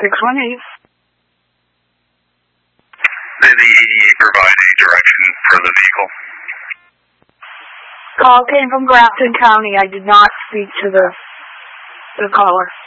618. Did the EDA provide a direction for the vehicle? Call came from Grafton County. I did not speak to the caller.